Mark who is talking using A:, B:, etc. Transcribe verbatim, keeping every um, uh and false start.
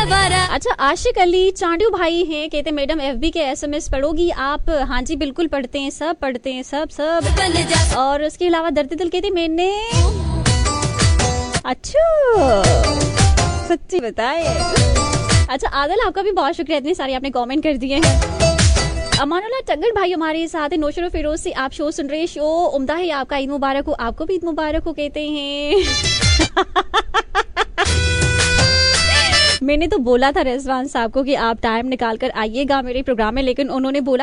A: अच्छा, आशिक अली चांडू भाई हैं, कहते मैडम एफबी के एसएमएस पढ़ोगी आप? हाँ जी बिल्कुल पढ़ते हैं, सब पढ़ते हैं, सब सब। और उसके अलावा दर्द दिल कहते मैंने, अच्छा सच्ची बताए। अच्छा आदल, आपका भी बहुत शुक्रिया, इतने सारे आपने कमेंट कर दिए हैं। अमानुल्लाह टग्गर भाई हमारे साथ है, नौशर फिरोज से आप शो सुन रहे, शो उम्दा है आपका, ईद मुबारक हो। आपको भी ईद मुबारक हो कहते हैं। मैंने तो बोला था रिजवान साहब को कि आप टाइम निकाल कर आइएगा मेरे प्रोग्राम में, लेकिन उन्होंने बोला